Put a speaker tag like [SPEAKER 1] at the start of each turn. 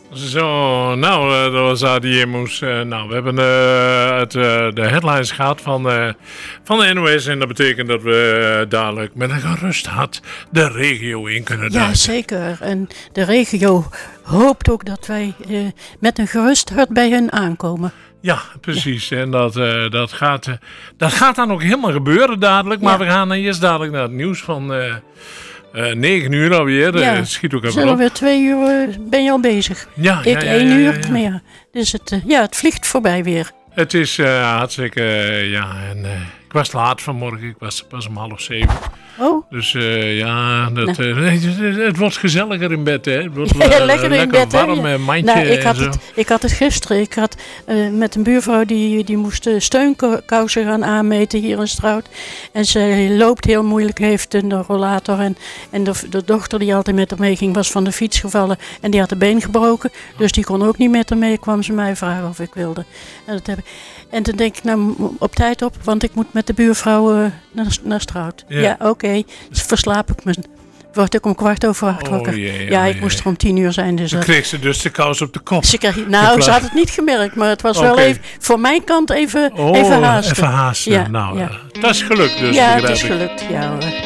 [SPEAKER 1] Zo, nou, dat was Adiemus. Nou, we hebben de headlines gehad van de NOS. En dat betekent dat we dadelijk met een gerust hart de regio in kunnen duiken.
[SPEAKER 2] Ja, zeker. En de regio hoopt ook dat wij met een gerust hart bij hen aankomen.
[SPEAKER 1] Ja, precies. Ja. En dat gaat dan ook helemaal gebeuren dadelijk. Maar we gaan eerst dadelijk naar het nieuws van 9 uur alweer.
[SPEAKER 2] Ja.
[SPEAKER 1] Schiet ook even
[SPEAKER 2] Zullen
[SPEAKER 1] op.
[SPEAKER 2] we 2 uur ben je al bezig?
[SPEAKER 1] Ja,
[SPEAKER 2] Ik 1 uur. Maar ja, dus het vliegt voorbij weer.
[SPEAKER 1] Het is hartstikke, en ik was laat vanmorgen. Ik was pas om 6:30.
[SPEAKER 2] Oh.
[SPEAKER 1] Dus het wordt gezelliger in bed, hè. Het wordt
[SPEAKER 2] lekker in bed,
[SPEAKER 1] warm,
[SPEAKER 2] hè.
[SPEAKER 1] mandje
[SPEAKER 2] Nou, ik had het gisteren. Ik had met een buurvrouw die moest steunkousen gaan aanmeten hier in Strout. En ze loopt heel moeilijk, heeft een rollator. En de dochter die altijd met haar mee ging, was van de fiets gevallen. En die had de been gebroken. Dus die kon ook niet met haar mee. Kwam ze mij vragen of ik wilde. En toen denk ik, nou, op tijd op, want ik moet met de buurvrouw naar Strout. Ja, oké. Dus verslaap ik me. Word ik om 7:15 wakker. Ik moest er om 10 uur zijn. Dus
[SPEAKER 1] toen kreeg ze dus de kous op de kop.
[SPEAKER 2] Ze had het niet gemerkt, maar het was wel even, voor mijn kant even haasten.
[SPEAKER 1] Even haasten.
[SPEAKER 2] Ja,
[SPEAKER 1] dat is gelukt dus.
[SPEAKER 2] Ja, het is gelukt, ja hoor.